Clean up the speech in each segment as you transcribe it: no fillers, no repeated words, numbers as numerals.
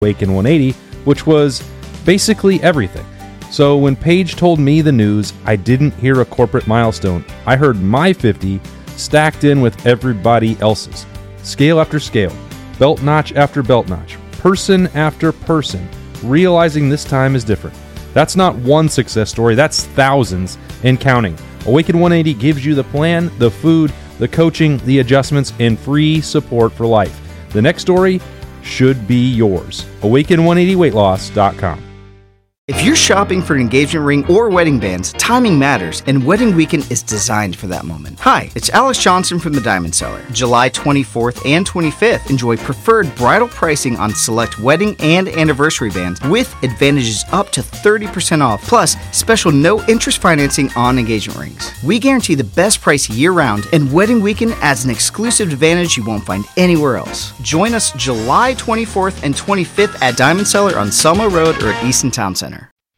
Awaken 180, which was basically everything. So when Paige told me the news, I didn't hear a corporate milestone. I heard my 50 stacked in with everybody else's. Scale after scale, belt notch after belt notch, person after person, realizing this time is different. That's not one success story, that's thousands and counting. Awaken 180 gives you the plan, the food, the coaching, the adjustments, and free support for life. The next story should be yours. Awaken180weightloss.com. If you're shopping for an engagement ring or wedding bands, timing matters, and Wedding Weekend is designed for that moment. Hi, it's Alex Johnson from The Diamond Seller. July 24th and 25th, enjoy preferred bridal pricing on select wedding and anniversary bands with advantages up to 30% off, plus special no-interest financing on engagement rings. We guarantee the best price year-round, and Wedding Weekend adds an exclusive advantage you won't find anywhere else. Join us July 24th and 25th at Diamond Seller on Selma Road or at Easton Town Center.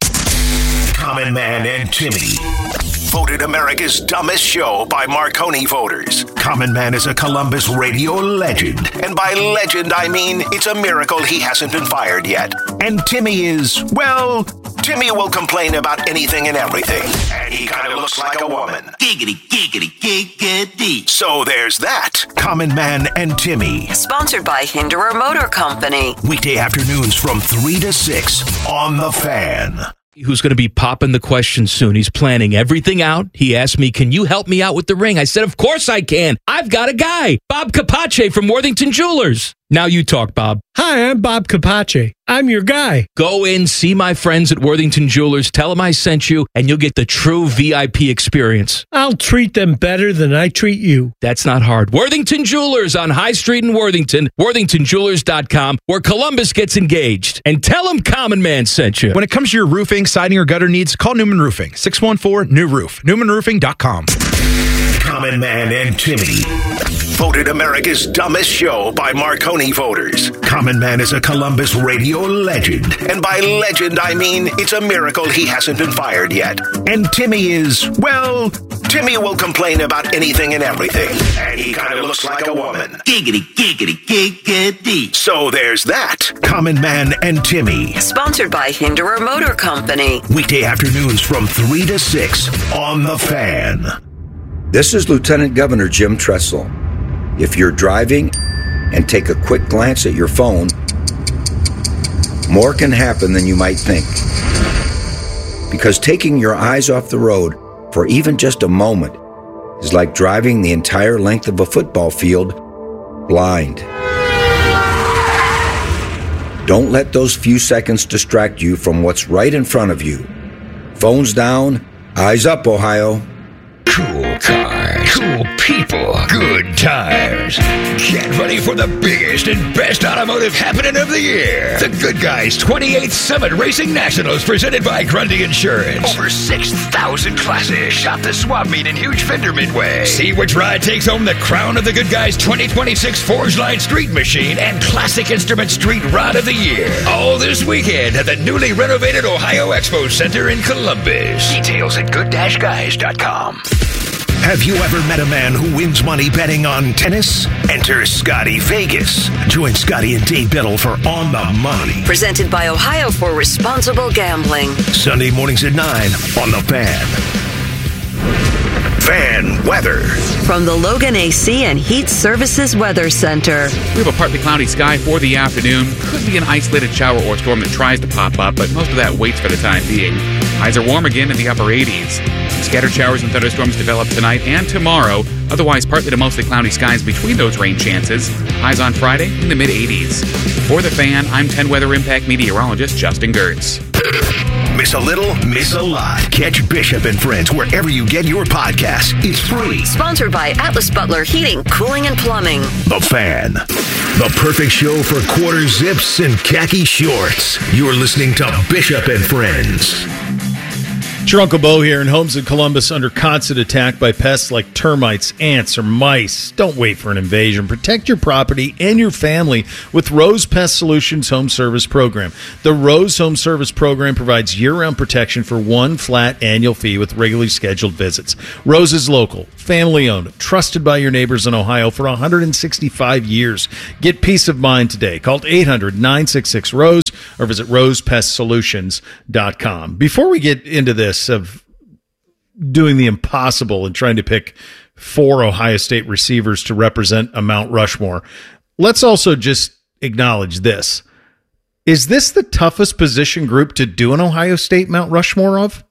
Common Man and Timmy. Voted America's dumbest show by Marconi voters. Common Man is a Columbus radio legend. And by legend, I mean it's a miracle he hasn't been fired yet. And Timmy is, well, Timmy will complain about anything and everything. And he kind of looks like a woman. Giggity, giggity, giggity. So there's that. Common Man and Timmy. Sponsored by Hinderer Motor Company. Weekday afternoons from 3 to 6 on The Fan. Who's going to be popping the question soon. He's planning everything out. He asked me, can you help me out with the ring? I said, of course I can. I've got a guy, Bob Capace from Worthington Jewelers. Now you talk, Bob. Hi, I'm Bob Capace. I'm your guy. Go in, see my friends at Worthington Jewelers, tell them I sent you, and you'll get the true VIP experience. I'll treat them better than I treat you. That's not hard. Worthington Jewelers on High Street in Worthington, worthingtonjewelers.com, where Columbus gets engaged. And tell them Common Man sent you. When it comes to your roofing, siding, or gutter needs, call Newman Roofing. 614-NEW-ROOF. NewmanRoofing.com. Common Man and Timmy. Voted America's dumbest show by Marconi voters. Common Man is a Columbus radio legend. And by legend, I mean it's a miracle he hasn't been fired yet. And Timmy is, well, Timmy will complain about anything and everything. And he kind of looks like a woman. Giggity, giggity, giggity. So there's that. Common Man and Timmy. Sponsored by Hinderer Motor Company. Weekday afternoons from 3 to 6 on The Fan. This is Lieutenant Governor Jim Tressel. If you're driving and take a quick glance at your phone, more can happen than you might think. Because taking your eyes off the road for even just a moment is like driving the entire length of a football field blind. Don't let those few seconds distract you from what's right in front of you. Phones down, eyes up, Ohio. Cool cars, cool people, good tires. Get ready for the biggest and best automotive happening of the year. The Good Guys 28th Summit Racing Nationals presented by Grundy Insurance. Over 6,000 classes. Shop the swap meet in Huge Fender Midway. See which ride takes home the crown of the Good Guys 2026 Forge Line Street Machine and Classic Instrument Street Rod of the Year. All this weekend at the newly renovated Ohio Expo Center in Columbus. Details at good-guys.com. Have you ever met a man who wins money betting on tennis? Enter Scotty Vegas. Join Scotty and Dave Biddle for On the Money. Presented by Ohio for Responsible Gambling. Sunday mornings at 9 on The Fan. Fan weather. From the Logan AC and Heat Services Weather Center. We have a partly cloudy sky for the afternoon. Could be an isolated shower or storm that tries to pop up, but most of that waits for the time being. Highs are warm again in the upper 80s. Scattered showers and thunderstorms develop tonight and tomorrow. Otherwise, partly to mostly cloudy skies between those rain chances. Highs on Friday in the mid-80s. For The Fan, I'm 10 Weather Impact meteorologist Justin Gertz. Miss a little, miss a lot. Catch Bishop and Friends wherever you get your podcasts. It's free. Sponsored by Atlas Butler Heating, Cooling, and Plumbing. The Fan. The perfect show for quarter zips and khaki shorts. You're listening to Bishop and Friends. It's your Uncle Bo here, and homes in Columbus under constant attack by pests like termites, ants, or mice. Don't wait for an invasion. Protect your property and your family with Rose Pest Solutions Home Service Program. The Rose Home Service Program provides year-round protection for one flat annual fee with regularly scheduled visits. Rose is local, family-owned, trusted by your neighbors in Ohio for 165 years. Get peace of mind today. Call 800-966-ROSE or visit rosepestsolutions.com. Before we get into this of doing the impossible and trying to pick 4 Ohio State receivers to represent a Mount Rushmore, let's also just acknowledge this. Is this the toughest position group to do an Ohio State Mount Rushmore of?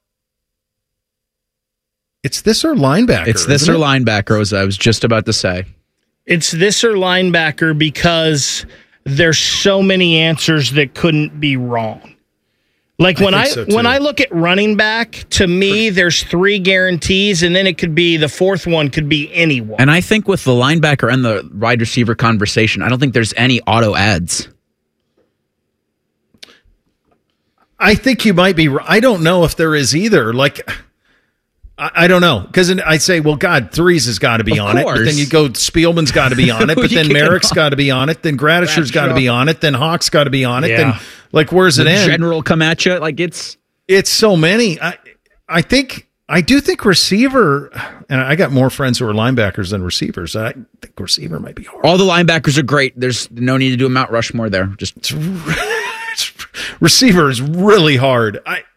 It's this or linebacker. It's this or linebacker, as I was just about to say. It's this or linebacker because there's so many answers that couldn't be wrong. Like when I look at running back, to me, there's 3 guarantees, and then it could be the 4th one could be anyone. And I think with the linebacker and the wide receiver conversation, I don't think there's any auto ads. I think you might be. I don't know if there is either. Like, I don't know, because I say, well, God, Threes has got to be on it, but then you go, Spielman's got to be on it, but then Merrick's got to be on it, then Gradisher's got to be on it, then Hawk's got to be on it, then like, where's it end? General come at you like it's so many. I do think receiver, and I got more friends who are linebackers than receivers. I think receiver might be hard. All the linebackers are great. There's no need to do a Mount Rushmore there. Just receiver is really hard.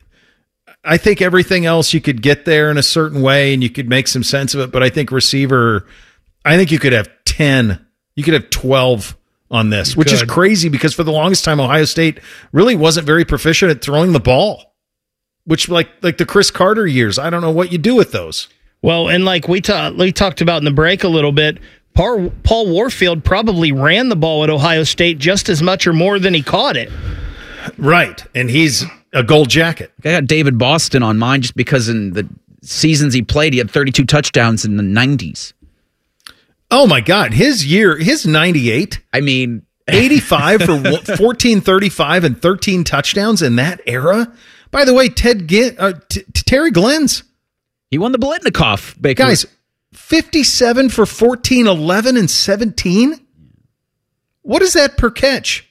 I think everything else you could get there in a certain way and you could make some sense of it, but I think receiver, I think you could have 10, you could have 12 on this, which is crazy because for the longest time, Ohio State really wasn't very proficient at throwing the ball, which like the Chris Carter years, I don't know what you do with those. Well, and like we talked about in the break a little bit, Paul Warfield probably ran the ball at Ohio State just as much or more than he caught it. Right, and he's a gold jacket. I got David Boston on mine just because in the seasons he played, he had 32 touchdowns in the 90s. Oh, my God. His 98. I mean, 85 for 1435 and 13 touchdowns in that era. By the way, Terry Glenn's. He won the Biletnikoff, Baker. Guys, 57 for 1411 and 17? What is that per catch?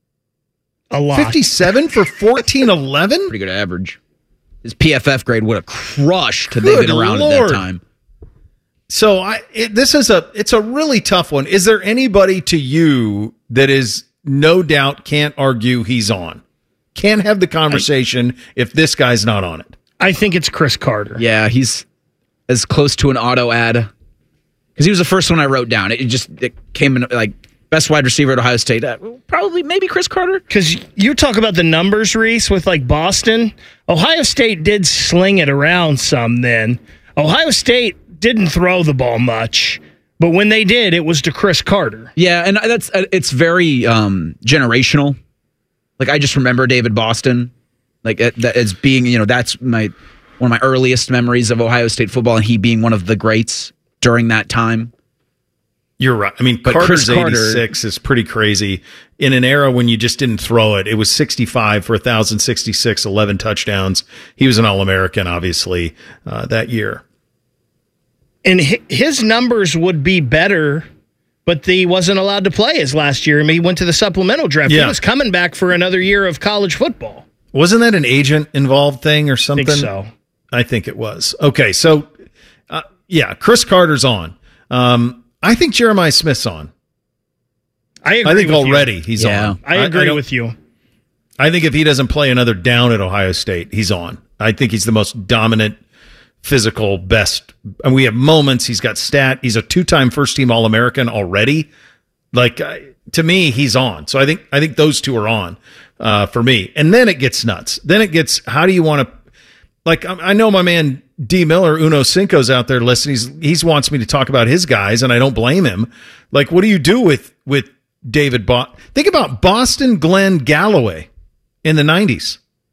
A lot. 57 for 1411? Pretty good average. His PFF grade would have crushed had they been around at that time. So it's a really tough one. Is there anybody to you that is no doubt can't argue he's on? Can't have the conversation if this guy's not on it? I think it's Chris Carter. Yeah, he's as close to an auto ad because he was the first one I wrote down. It came in like best wide receiver at Ohio State. Probably maybe Chris Carter. Because you talk about the numbers, Reese, with like Boston. Ohio State did sling it around some then. Ohio State didn't throw the ball much, but when they did, it was to Chris Carter. Yeah, and it's very generational. Like I just remember David Boston, like as being, that's one of my earliest memories of Ohio State football, and he being one of the greats during that time. You're right. I mean, Carter's 86 is pretty crazy. In an era when you just didn't throw it, it was 65 for 1,066, 11 touchdowns. He was an All-American, obviously, that year. And his numbers would be better, but he wasn't allowed to play his last year. I mean, he went to the supplemental draft. Yeah. He was coming back for another year of college football. Wasn't that an agent-involved thing or something? I think so. I think it was. Okay, so, Chris Carter's on. I think Jeremiah Smith's on. I agree with already you. He's on. I agree with you. I think if he doesn't play another down at Ohio State, he's on. I think he's the most dominant, physical, best. And we have moments. He's got stat. He's a 2-time first-team All-American already. Like, to me, he's on. So I think those two are on for me. And then it gets nuts. Then it gets, how do you want to, like, I know my man D. Miller, Uno Cinco's out there listening. He wants me to talk about his guys, and I don't blame him. Like, what do you do with David Boston? Think about Boston, Glenn, Galloway in the 90s.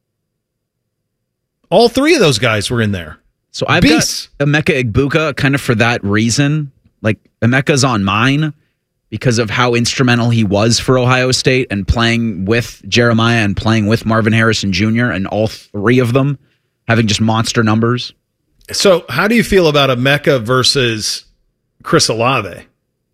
All 3 of those guys were in there. So I've got Emeka Egbuka kind of for that reason. Like, Emeka's on mine because of how instrumental he was for Ohio State and playing with Jeremiah and playing with Marvin Harrison Jr. and all 3 of them having just monster numbers. So how do you feel about Emeka versus Chris Olave?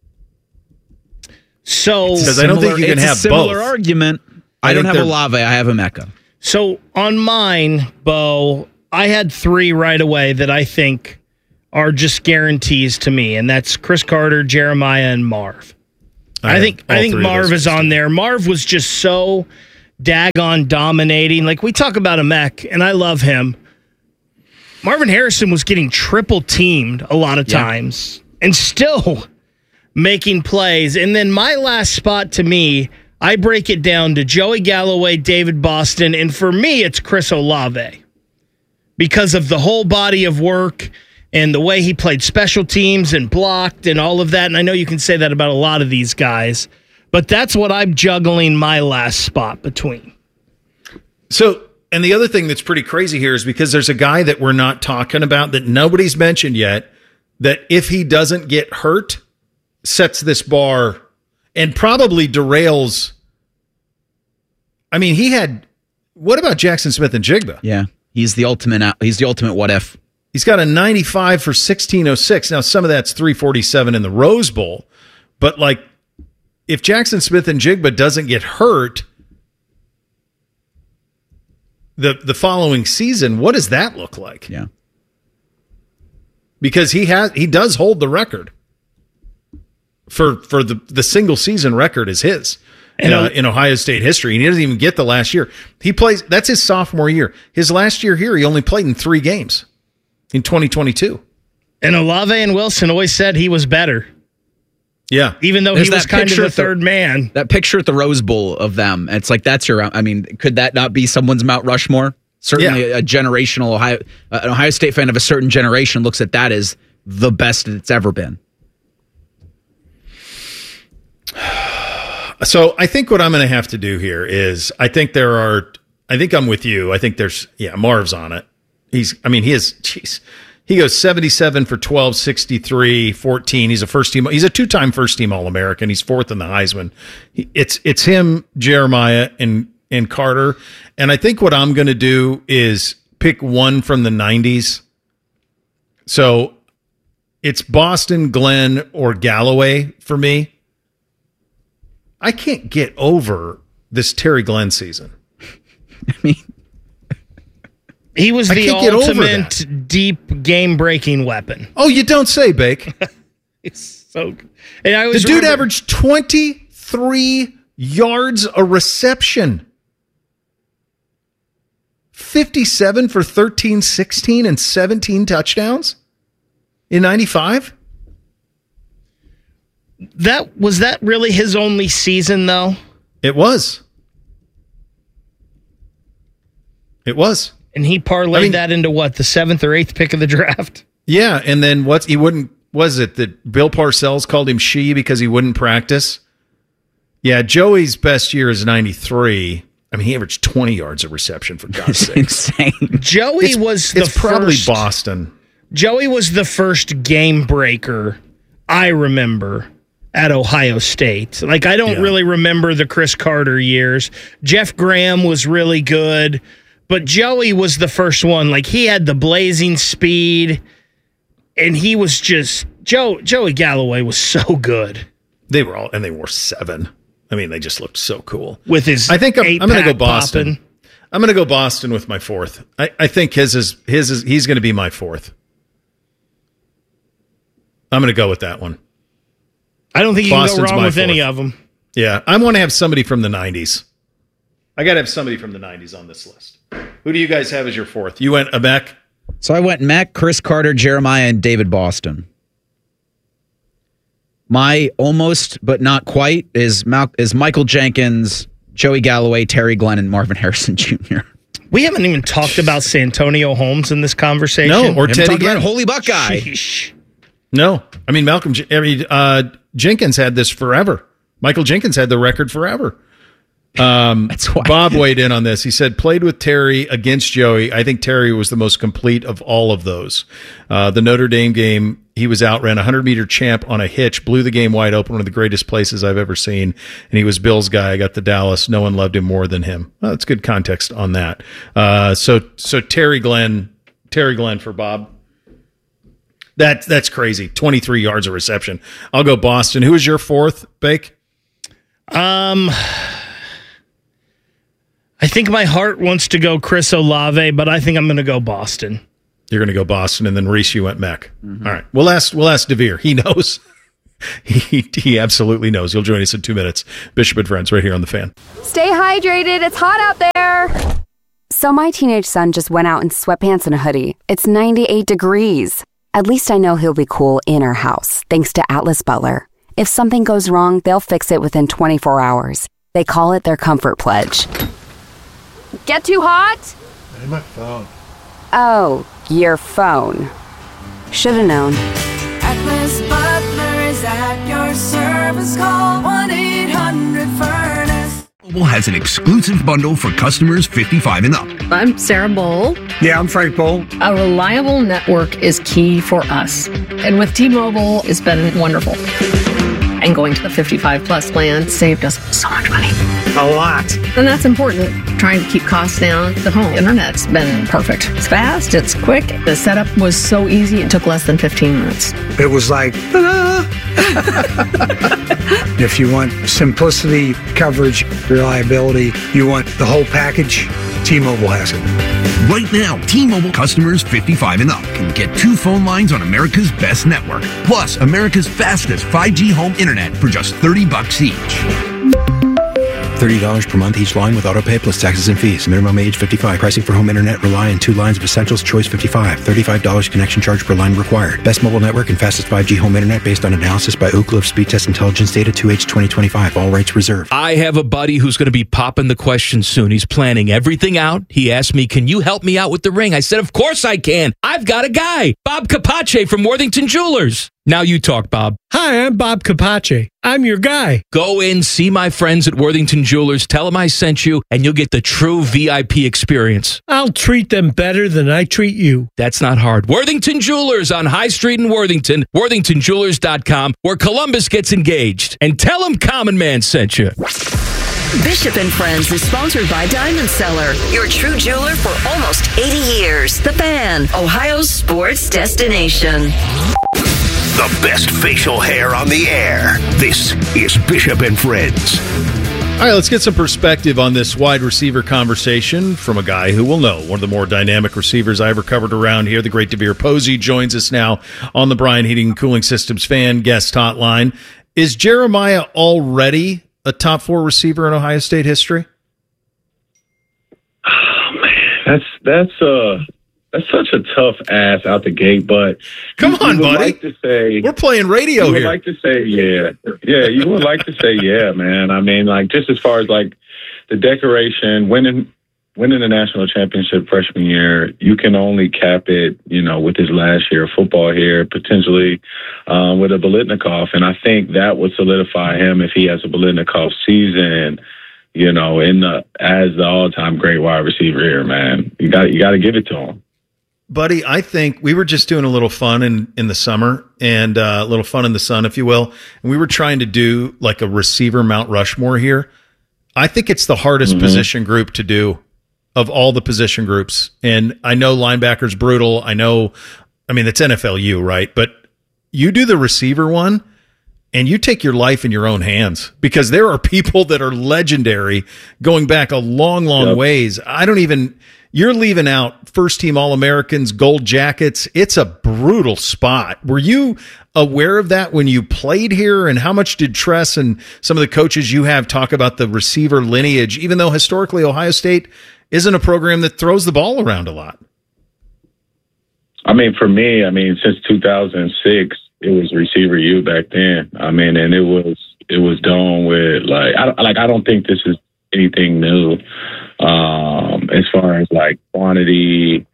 So because I don't think you can have a similar both. Argument. I don't have Olave. I have Emeka. So on mine, Bo, I had 3 right away that I think are just guarantees to me, and that's Chris Carter, Jeremiah, and Marv. I think Marv is on there. Marv was just so daggone dominating. Like, we talk about Emek, and I love him. Marvin Harrison was getting triple teamed a lot of times and still making plays. And then my last spot, to me, I break it down to Joey Galloway, David Boston, and for me, it's Chris Olave because of the whole body of work and the way he played special teams and blocked and all of that. And I know you can say that about a lot of these guys, but that's what I'm juggling my last spot between. So, and the other thing that's pretty crazy here is because there's a guy that we're not talking about that nobody's mentioned yet, that if he doesn't get hurt, sets this bar and probably derails. I mean, what about Jackson Smith-Njigba? Yeah, he's the ultimate what if. He's got a 95 for 1606. Now, some of that's 347 in the Rose Bowl. But, like, if Jackson Smith-Njigba doesn't get hurt the following season, what does that look like? Yeah. Because he does hold the record. For the single season record is his in Ohio State history. And he doesn't even get the last year. He plays, that's his sophomore year. His last year here, he only played in 3 games. In 2022. And Olave and Wilson always said he was better. Yeah. Even though he was kind of the third man. That picture at the Rose Bowl of them, it's like that's your, I mean, could that not be someone's Mount Rushmore? Certainly a generational an Ohio State fan of a certain generation looks at that as the best it's ever been. So I think what I'm going to have to do here is I think I'm with you. I think Marv's on it. He goes 77 for 12, 63, 14. He's a first team. He's a 2-time first team All-American. He's 4th in the Heisman. It's him, Jeremiah, and Carter. And I think what I'm going to do is pick one from the 90s. So it's Boston, Glenn, or Galloway for me. I can't get over this Terry Glenn season. I mean, he was the ultimate deep game-breaking weapon. Oh, you don't say, Bake. It's so good. And the dude averaged 23 yards a reception. 57 for 13, 16, and 17 touchdowns in 95? Was that really his only season, though? It was. It was. And he parlayed that into what, the 7th or 8th pick of the draft? Yeah, and then was it that Bill Parcells called him She because he wouldn't practice? Yeah, Joey's best year is 93. I mean, he averaged 20 yards a reception, for God's sake. Insane. It's probably Boston. Joey was the first game breaker I remember at Ohio State. Like, I don't really remember the Chris Carter years. Jeff Graham was really good. But Joey was the first one. Like, he had the blazing speed, and he was just Joey Galloway was so good. They wore 7. I mean, they just looked so cool with his. I think I'm going to go Boston. Poppin'. I'm going to go Boston with my 4th. I think his is he's going to be my 4th. I'm going to go with that one. I don't think you can go wrong with any of them. Yeah, I want to have somebody from the 90s. I got to have somebody from the 90s on this list. Who do you guys have as your 4th? You went Emek? So I went Emek, Chris Carter, Jeremiah, and David Boston. My almost, but not quite, is Michael Jenkins, Joey Galloway, Terry Glenn, and Marvin Harrison Jr. We haven't even talked about Santonio Holmes in this conversation. No, or Teddy Glenn. Holy Buckeye. Sheesh. No. I mean, Jenkins had this forever. Michael Jenkins had the record forever. Bob weighed in on this. He said, played with Terry against Joey. I think Terry was the most complete of all of those. The Notre Dame game, he was outran 100-meter champ on a hitch, blew the game wide open, one of the greatest places I've ever seen. And he was Bill's guy. I got the Dallas. No one loved him more than him. Well, that's good context on that. So Terry Glenn for Bob. That's crazy. 23 yards of reception. I'll go Boston. Who is your fourth, Bake? I think my heart wants to go Chris Olave, but I think I'm going to go Boston. You're going to go Boston, and then Reese, you went Mech. Mm-hmm. All right. We'll ask DeVere. He knows. he absolutely knows. He'll join us in 2 minutes. Bishop and Friends right here on The Fan. Stay hydrated. It's hot out there. So my teenage son just went out in sweatpants and a hoodie. It's 98 degrees. At least I know he'll be cool in our house, thanks to Atlas Butler. If something goes wrong, they'll fix it within 24 hours. They call it their comfort pledge. Get too hot? Hey, my phone. Oh, your phone. Should've known. Atlas Butler is at your service. Call 1-800-FURNACE. T-Mobile has an exclusive bundle for customers 55 and up. I'm Sarah Bowl. Yeah, I'm Frank Bowl. A reliable network is key for us. And with T-Mobile, it's been wonderful. And going to the 55 plus plan saved us so much money. A lot. And that's important. Trying to keep costs down. The home internet's been perfect. It's fast, it's quick. The setup was so easy, it took less than 15 minutes. It was like, ta-da! If you want simplicity, coverage, reliability, you want the whole package, T-Mobile has it. Right now, T-Mobile customers 55 and up can get 2 phone lines on America's best network, plus America's fastest 5G home internet for just $30 each. $30 per month each line with autopay plus taxes and fees. Minimum age 55. Pricing for home internet rely on 2 lines of essentials. Choice 55. $35 connection charge per line required. Best mobile network and fastest 5G home internet based on analysis by Ookla of Speed Test Intelligence data 2H 2025. All rights reserved. I have a buddy who's going to be popping the question soon. He's planning everything out. He asked me, can you help me out with the ring? I said, of course I can. I've got a guy. Bob Capace from Worthington Jewelers. Now you talk, Bob. Hi, I'm Bob Capace. I'm your guy. Go in, see my friends at Worthington Jewelers, tell them I sent you, and you'll get the true VIP experience. I'll treat them better than I treat you. That's not hard. Worthington Jewelers on High Street in Worthington, worthingtonjewelers.com, where Columbus gets engaged. And tell them Common Man sent you. Bishop and Friends is sponsored by Diamond Cellar, your true jeweler for almost 80 years. The Fan, Ohio's sports destination. The best facial hair on the air. This is Bishop and Friends. All right, let's get some perspective on this wide receiver conversation from a guy who will know. One of the more dynamic receivers I ever covered around here, the great DeVere Posey, joins us now on the Bryan Heating and Cooling Systems Fan Guest Hotline. Is Jeremiah already a top 4 receiver in Ohio State history? Oh, man, that's such a tough ass out the gate, but come on, buddy. Like to say, we're playing radio here. You would like to say, yeah. You would like to say, yeah, man. I mean, like, just as far as like the decoration, winning the national championship freshman year, you can only cap it, with his last year of football here, potentially with a Biletnikoff, and I think that would solidify him if he has a Biletnikoff season. As the all-time great wide receiver here, man. You got to give it to him. Buddy, I think we were just doing a little fun in the summer and a little fun in the sun, if you will. And we were trying to do like a receiver Mount Rushmore here. I think it's the hardest position group to do of all the position groups. And I know linebacker's brutal. I mean, it's NFLU, right? But you do the receiver one and you take your life in your own hands because there are people that are legendary going back a long, long ways. You're leaving out first-team All-Americans, gold jackets. It's a brutal spot. Were you aware of that when you played here? And how much did Tress and some of the coaches you have talk about the receiver lineage, even though historically Ohio State isn't a program that throws the ball around a lot? I mean, for me, since 2006, it was receiver U back then. And it was done with, I don't think this is anything new. As far as like quantity,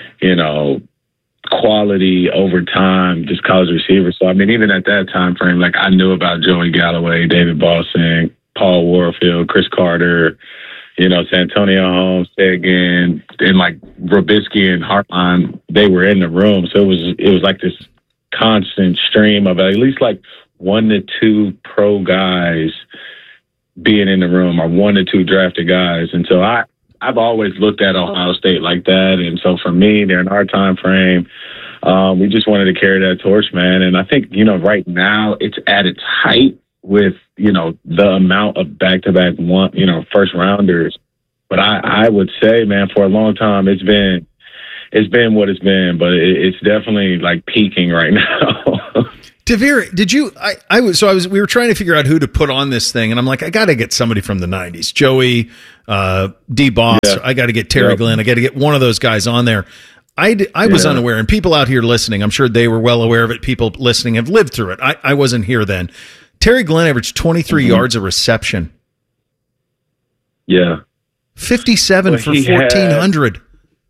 quality over time, just college receivers. So, even at that time frame, I knew about Joey Galloway, David Boston, Paul Warfield, Chris Carter, Santonio Holmes, Tegan, and like Robisky and Hartline, they were in the room. So it was like this constant stream of at least like 1 to 2 pro guys being in the room, or 1 to 2 drafted guys. And so I've always looked at Ohio State like that. And so for me, during our time frame, we just wanted to carry that torch, man. And I think, right now it's at its height with, the amount of back-to-back first rounders. But I would say, man, for a long time, it's been what it's been, but it's definitely like peaking right now. Devere, did you? We were trying to figure out who to put on this thing, and I'm like, I got to get somebody from the '90s, Joey, D. Boss. Yeah. I got to get Terry Glenn. I got to get one of those guys on there. I was unaware, and people out here listening, I'm sure they were well aware of it. People listening have lived through it. I wasn't here then. Terry Glenn averaged 23 yards of reception. Yeah. 57 for 1,400.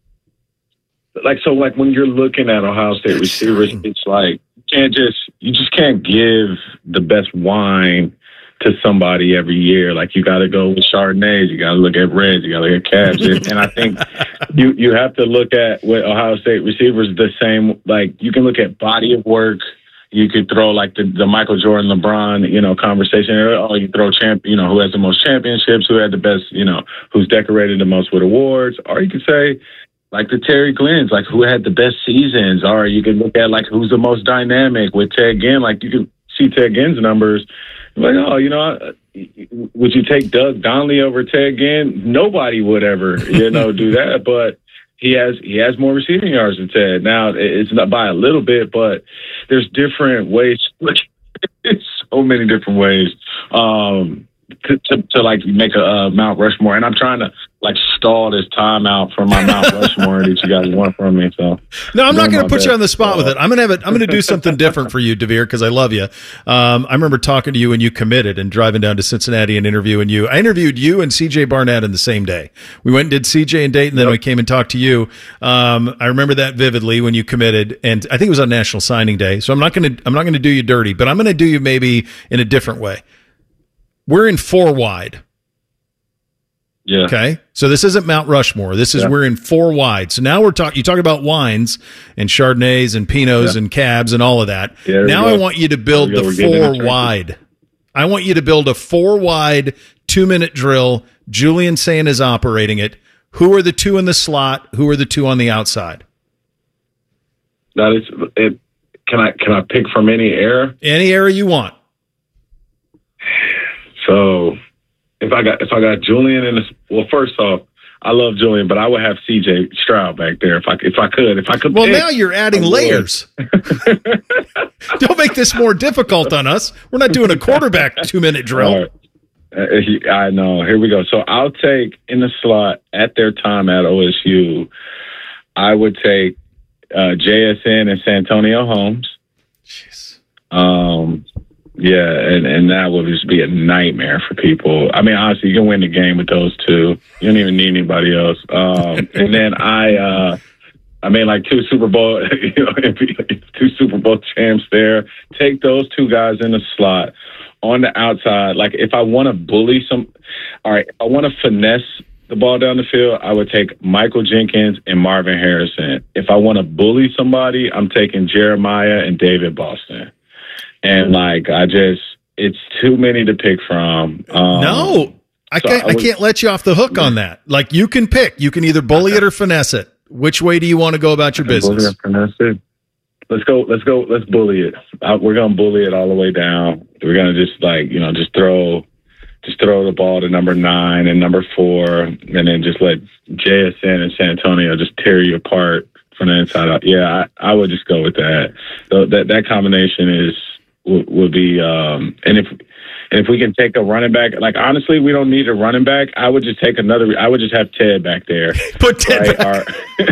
So when you're looking at Ohio State receivers, it's like you just can't give the best wine to somebody every year. Like, you got to go with Chardonnays, you got to look at Reds, you got to look at Cabs, and I think you have to look at with Ohio State receivers the same. Like, you can look at body of work. You could throw like the Michael Jordan, LeBron, conversation. Oh, you throw who has the most championships, who had the best, who's decorated the most with awards. Or you could say like the Terry Glenn's, like who had the best seasons. Or you could look at like who's the most dynamic with Ted Ginn. Like you could see Ted Ginn's numbers. Like, would you take Doug Donnelly over Ted Ginn? Nobody would ever, do that. But he has more receiving yards than Ted. Now, it's not by a little bit, but there's different ways. It's so many different ways to like make a Mount Rushmore. And I'm trying to like stall this time out for my Mount Rushmore that you guys want from me. So no, I'm not going to put you on the spot with it. I'm going to do something different for you, Devere, because I love you. I remember talking to you when you committed and driving down to Cincinnati and interviewing you. I interviewed you and CJ Barnett in the same day. We went and did CJ in Dayton, then we came and talked to you. I remember that vividly when you committed, and I think it was on National Signing Day. So I'm not going to do you dirty, but I'm going to do you maybe in a different way. We're in 4 wide. Yeah. Okay. So this isn't Mount Rushmore. This is we're in 4 wide. So now you talk about wines and Chardonnays and Pinots and Cabs and all of that. Yeah, now I want you to build the 4 wide. I want you to build a 4 wide 2-minute drill. Julian Sayin is operating it. Who are the 2 in the slot? Who are the 2 on the outside? That is it. Can I pick from any era? Any era you want. So if I got Julian in well, first off, I love Julian, but I would have CJ Stroud back there if I could. Well, pick, now you're adding layers. Don't make this more difficult on us. We're not doing a quarterback 2-minute drill. Right. I know. Here we go. So I'll take in the slot at their time at OSU. I would take JSN and Santonio Holmes. Jeez. Yeah, and that would just be a nightmare for people. I mean, honestly, you can win the game with those 2. You don't even need anybody else. And then I mean, like 2 Super Bowl, 2 Super Bowl champs there. Take those 2 guys in the slot on the outside. Like if I want to bully I want to finesse the ball down the field, I would take Michael Jenkins and Marvin Harrison. If I want to bully somebody, I'm taking Jeremiah and David Boston. And it's too many to pick from. No, I can't let you off the hook on that. Like you can pick. You can either bully it or finesse it. Which way do you want to go about your business? Bully or finesse it. Let's go. Let's bully it. We're gonna bully it all the way down. We're gonna just throw the ball to number 9 and number 4, and then just let JSN and Santonio just tear you apart from the inside out. Yeah, I would just go with that. So that combination would be and if we can take a running back, like honestly, we don't need a running back. I would just take I would just have Ted back there. Put Ted back.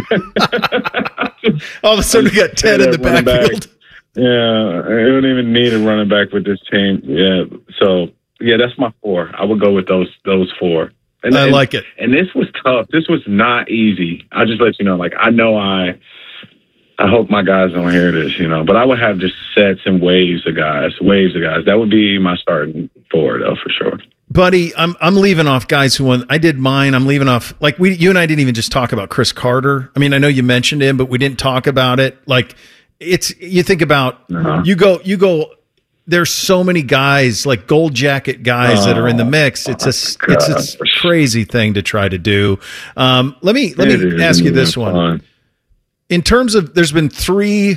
All of a sudden we got Ted in the backfield. Yeah, we don't even need a running back with this team. Yeah, so yeah, that's my 4. I would go with those 4. And I like it. And this was tough. This was not easy. I'll just let you know. Like I hope my guys don't hear this, but I would have just sets and waves of guys. That would be my starting 4, though, for sure. Buddy, I'm leaving off guys who won. I did mine. I'm leaving off, like, you and I didn't even just talk about Chris Carter. I mean, I know you mentioned him, but we didn't talk about it. Like, you think about, you go, there's so many guys, like gold jacket guys that are in the mix. It's a crazy thing to try to do. Let me ask you this one. In terms of, there's been there's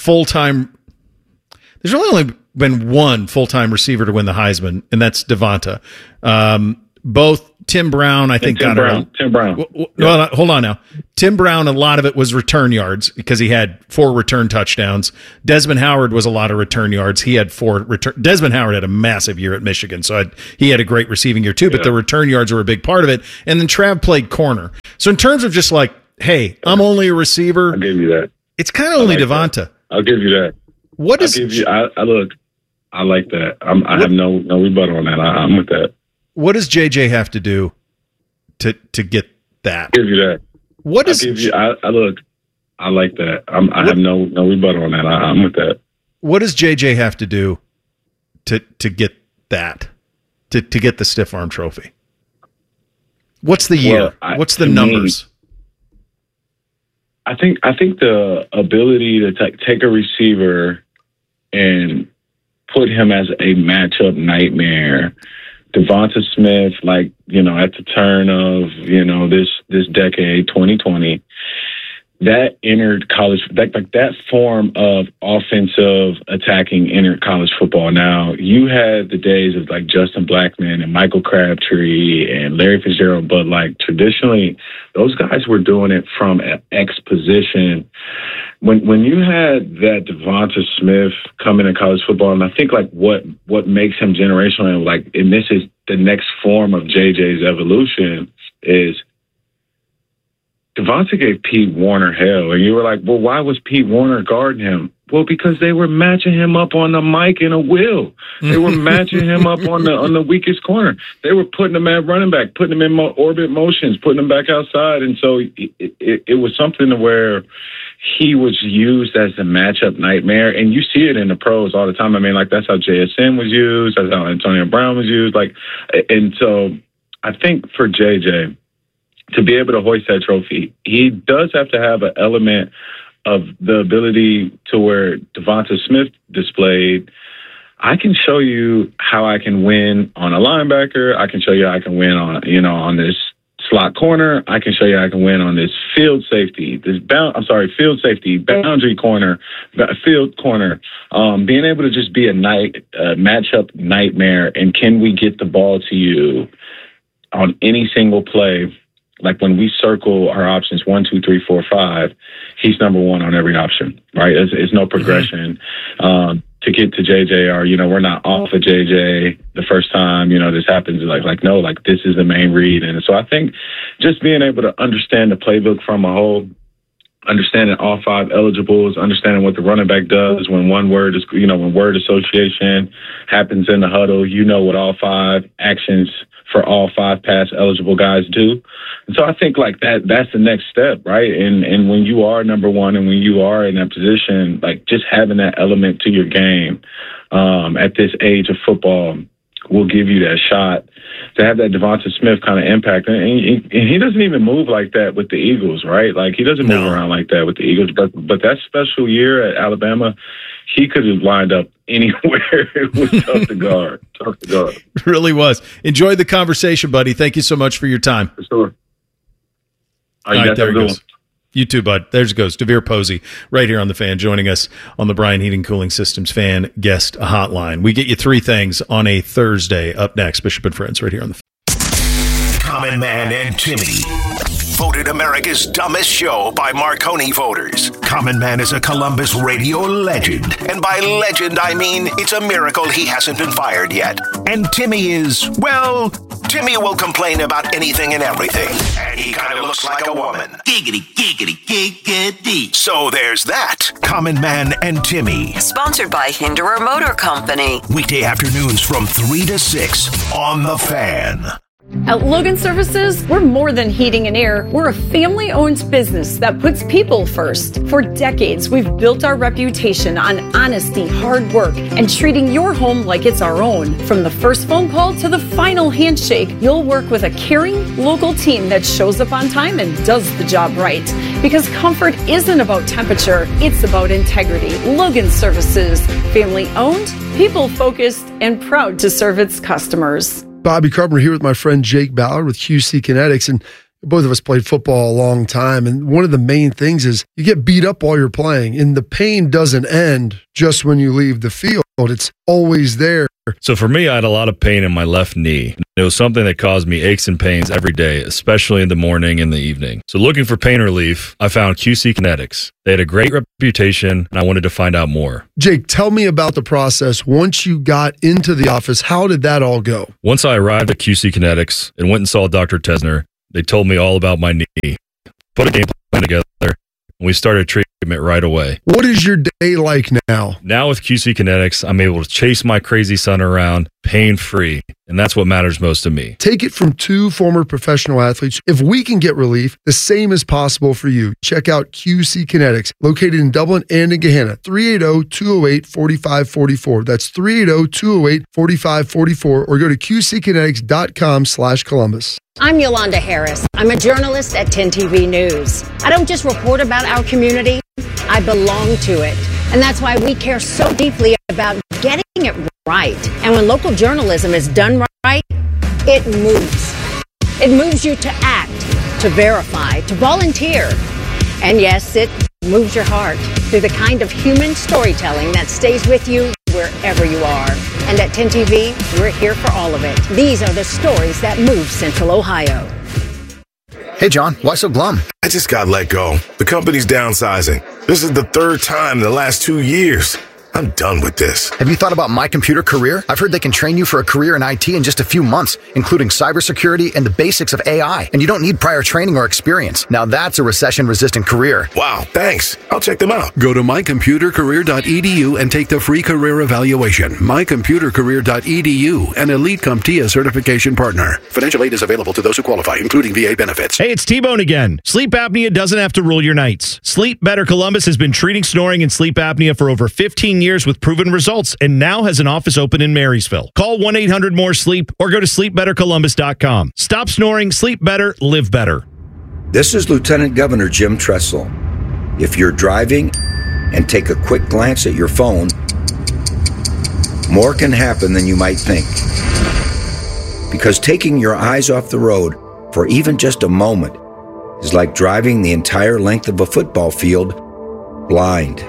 only been one full-time receiver to win the Heisman, and that's Devonta. Both Tim Brown, I think, got around. Tim Brown. Well, hold on now. Tim Brown, a lot of it was return yards because he had 4 return touchdowns. Desmond Howard was a lot of return yards. He had 4 return. Desmond Howard had a massive year at Michigan, so he had a great receiving year too. But the return yards were a big part of it. And then Trav played corner. So in terms of just like, hey, I'm only a receiver. I'll give you that. It's kind of only Devonta. I'll give you that. What is? I like that. I have no rebuttal on that. I'm with that. What does JJ have to do to get that? I'll give you that. What is? I like that. I have no rebuttal on that. I'm with that. What does JJ have to do to get that? To get the stiff arm trophy? What's the year? What's the numbers? I think the ability to take a receiver and put him as a matchup nightmare. Devonta Smith, like, at the turn of, this decade, 2020, that entered college, that form of offensive attacking entered college football. Now, you had the days of like Justin Blackmon and Michael Crabtree and Larry Fitzgerald, but like traditionally, those guys were doing it from an X position. When you had that Devonta Smith come into college football, and I think like what makes him generational, and like, and this is the next form of JJ's evolution, is Devonta gave Pete Warner hell. And you were like, well, why was Pete Warner guarding him? Well, because they were matching him up on the mic in a wheel. They were matching him up on the weakest corner. They were putting him at running back, putting him in orbit motions, putting him back outside. And so it was something to where he was used as a matchup nightmare. And you see it in the pros all the time. I mean, like, that's how JSN was used. That's how Antonio Brown was used. Like, and so I think for JJ to be able to hoist that trophy, he does have to have an element of the ability to where Devonta Smith displayed. I can show you how I can win on a linebacker. I can show you how I can win on, on this slot corner. I can show you how I can win on this field safety, boundary corner, field corner. Being able to just be a matchup nightmare. And can we get the ball to you on any single play? Like when we circle our options 1, 2, 3, 4, 5, he's number one on every option, right? It's no progression. To get to JJ, or, we're not off of JJ the first time, this happens. No, this is the main read. And so I think just being able to understand the playbook from a whole, understanding all 5 eligibles, understanding what the running back does when one word is, when word association happens in the huddle, what all 5 actions for all 5 pass eligible guys do. And so I think like that's the next step, right? And when you are number one and when you are in that position, like just having that element to your game at this age of football will give you that shot to have that Devonta Smith kind of impact. And he doesn't even move like that with the Eagles, right? Like he doesn't move around like that with the Eagles. But that special year at Alabama, he could have lined up anywhere. It was tough to guard. It really was. Enjoyed the conversation, buddy. Thank you so much for your time. For sure. All right, there it goes. You too, bud. There it goes. DeVere Posey right here on The Fan, joining us on the Brian Heating Cooling Systems Fan Guest Hotline. We get you 3 things on a Thursday. Up next, Bishop and Friends right here on The Fan. Common Man and Timmy. Voted America's dumbest show by Marconi voters. Common Man is a Columbus radio legend. And by legend, I mean it's a miracle he hasn't been fired yet. And Timmy is, well, Timmy will complain about anything and everything. And he kind of looks like a woman. Giggity, giggity, giggity. So there's that. Common Man and Timmy. Sponsored by Hinderer Motor Company. Weekday afternoons from 3 to 6 on The Fan. At Logan Services, we're more than heating and air. We're a family-owned business that puts people first. For decades, we've built our reputation on honesty, hard work, and treating your home like it's our own. From the first phone call to the final handshake, you'll work with a caring, local team that shows up on time and does the job right. Because comfort isn't about temperature, it's about integrity. Logan Services, family-owned, people-focused, and proud to serve its customers. Bobby Carpenter here with my friend Jake Ballard with QC Kinetics, and both of us played football a long time. And one of the main things is you get beat up while you're playing, and the pain doesn't end just when you leave the field. It's always there. So for me, I had a lot of pain in my left knee. It was something that caused me aches and pains every day, especially in the morning and the evening. So looking for pain relief, I found QC Kinetics. They had a great reputation, and I wanted to find out more. Jake, tell me about the process. Once you got into the office, how did that all go? Once I arrived at QC Kinetics and went and saw Dr. Tesner, they told me all about my knee, put a game plan together, and we started treatment right away. What is your day like now? Now with QC Kinetics, I'm able to chase my crazy son around pain-free, and that's what matters most to me. Take it from two former professional athletes. If we can get relief, the same is possible for you. Check out QC Kinetics, located in Dublin and in Gahanna. 380-208-4544. That's 380-208-4544, or go to qckinetics.com/Columbus. I'm Yolanda Harris. I'm a journalist at 10 TV News. I don't just report about our community, I belong to it. And that's why we care so deeply about getting it right. And when local journalism is done right, it moves. It moves you to act, to verify, to volunteer. And yes, it moves your heart through the kind of human storytelling that stays with you wherever you are. And at 10 TV, we're here for all of it. These are the stories that move Central Ohio. Hey, John, why so glum? I just got let go. The company's downsizing. This is the third time in the last 2 years. I'm done with this. Have you thought about My Computer Career? I've heard they can train you for a career in IT in just a few months, including cybersecurity and the basics of AI. And you don't need prior training or experience. Now that's a recession-resistant career. Wow, thanks. I'll check them out. Go to mycomputercareer.edu and take the free career evaluation. mycomputercareer.edu, an Elite CompTIA certification partner. Financial aid is available to those who qualify, including VA benefits. Hey, it's T-Bone again. Sleep apnea doesn't have to rule your nights. Sleep Better Columbus has been treating snoring and sleep apnea for over 15 years with proven results and now has an office open in Marysville. Call 1-800-MORE-SLEEP or go to sleepbettercolumbus.com. Stop snoring, sleep better, live better. This is Lieutenant Governor Jim Tressel. If you're driving and take a quick glance at your phone, more can happen than you might think. Because taking your eyes off the road for even just a moment is like driving the entire length of a football field blind.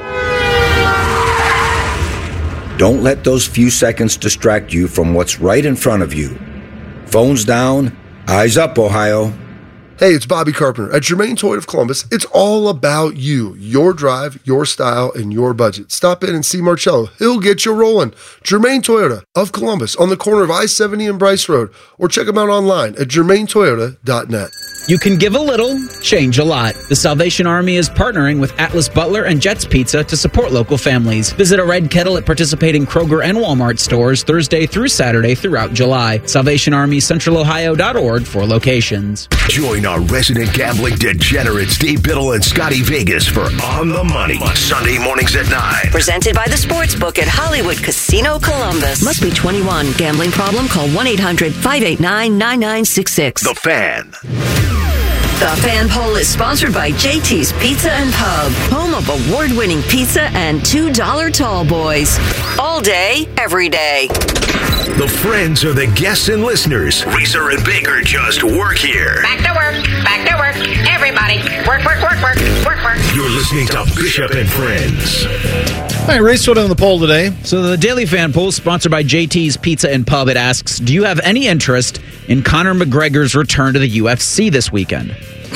Don't let those few seconds distract you from what's right in front of you. Phones down, eyes up, Ohio. Hey, it's Bobby Carpenter. At Germain Toyota of Columbus, it's all about you, your drive, your style, and your budget. Stop in and see Marcello. He'll get you rolling. Germain Toyota of Columbus on the corner of I-70 and Bryce Road, or check them out online at germaintoyota.net. You can give a little, change a lot. The Salvation Army is partnering with Atlas Butler and Jets Pizza to support local families. Visit a red kettle at participating Kroger and Walmart stores Thursday through Saturday throughout July. SalvationArmyCentralOhio.org for locations. Join our resident gambling degenerates Steve Biddle and Scotty Vegas for On the Money, Sunday mornings at 9. Presented by the Sportsbook at Hollywood Casino Columbus. Must be 21. Gambling problem? Call 1-800-589-9966. The Fan. The Fan Poll is sponsored by JT's Pizza and Pub, home of award-winning pizza and $2 tall boys. All day, every day. The friends are the guests and listeners. Reeser and Baker just work here. Back to work. Back to work. Everybody, work, work, work, work, work, work. You're listening to Bishop and Friends. All right, Reese, what on the poll today? So the Daily Fan Poll, sponsored by JT's Pizza and Pub, it asks, do you have any interest in Conor McGregor's return to the UFC this weekend?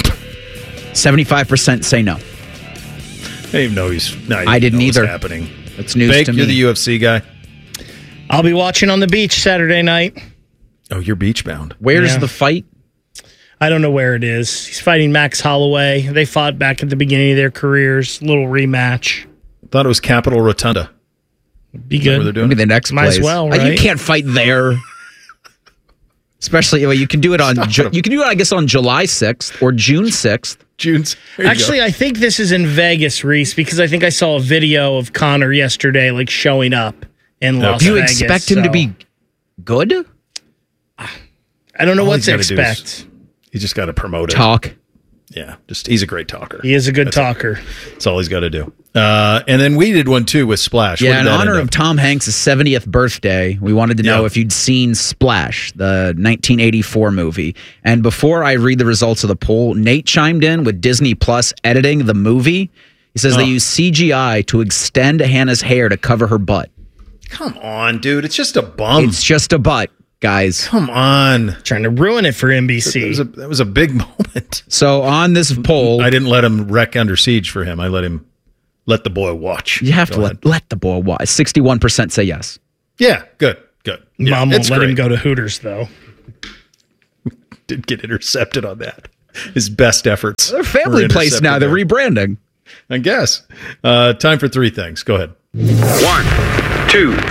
75% say no. I didn't even know I didn't either. What's happening. It's news Bake, to me. You're the UFC guy. I'll be watching on the beach Saturday night. Oh, you're beach bound. Where's the fight? I don't know where it is. He's fighting Max Holloway. They fought back at the beginning of their careers. Little rematch. Thought it was Capitol Rotunda. Be good. Where they're doing Maybe the next Might place. as well, right? You can't fight there. Especially, you can do it on. You can do it, I guess, on July 6th or June 6th. Actually, I think this is in Vegas, Reese, because I think I saw a video of Connor yesterday, like showing up in Las Vegas. Do you expect him to be good? I don't know what to expect. He just got to promote it. Talk. Yeah, he's a great talker. He is a good talker. That's all he's got to do. And then we did one too with Splash. Yeah, in honor of Tom Hanks' 70th birthday, we wanted to know if you'd seen Splash, the 1984 movie. And before I read the results of the poll, Nate chimed in with Disney Plus editing the movie. He says they use CGI to extend Hannah's hair to cover her butt. Come on, dude. It's just a bum. It's just a butt, guys. Come on. Trying to ruin it for NBC. That was a big moment. So on this poll, I didn't let him wreck Under Siege for him. I let the boy watch. You have to let the boy watch. 61% say yes. Yeah, good. Yeah, Mom won't let him go to Hooters, though. Did get intercepted on that. His best efforts. They're a family place now. They're rebranding. I guess. Time for 3 things. Go ahead. 1,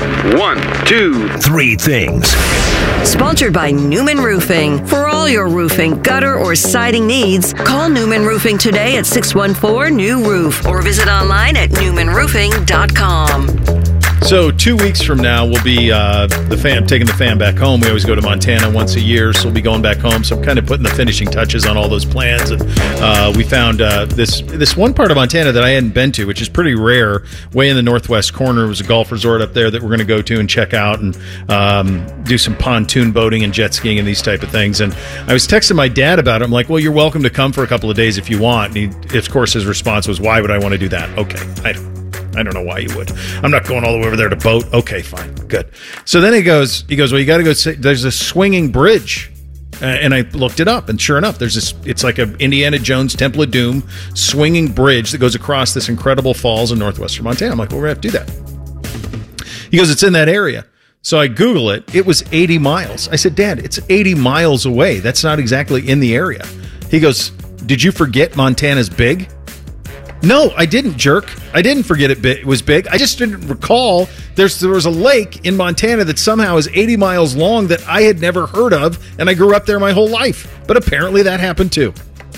2, 3 things. Sponsored by Newman Roofing. For all your roofing, gutter, or siding needs, call Newman Roofing today at 614-NEW-ROOF or visit online at newmanroofing.com. So 2 weeks from now, we'll be taking the fan back home. We always go to Montana once a year, so we'll be going back home. So I'm kind of putting the finishing touches on all those plans. And we found this one part of Montana that I hadn't been to, which is pretty rare, way in the northwest corner. It was a golf resort up there that we're going to go to and check out and do some pontoon boating and jet skiing and these type of things. And I was texting my dad about it. I'm like, well, you're welcome to come for a couple of days if you want. And of course, his response was, why would I want to do that? Okay, I don't know why you would. I'm not going all the way over there to boat. Okay, fine, good. So then he goes, well, you got to go. There's a swinging bridge. And I looked it up, and sure enough, there's this. It's like a Indiana Jones Temple of Doom swinging bridge that goes across this incredible falls in northwestern Montana. I'm like, well, we're going to have to do that. He goes, it's in that area. So I Google it. It was 80 miles. I said, Dad, it's 80 miles away. That's not exactly in the area. He goes, did you forget Montana's big? No, I didn't, jerk. I didn't forget it was big. I just didn't recall there was a lake in Montana that somehow is 80 miles long that I had never heard of, and I grew up there my whole life. But apparently that happened too.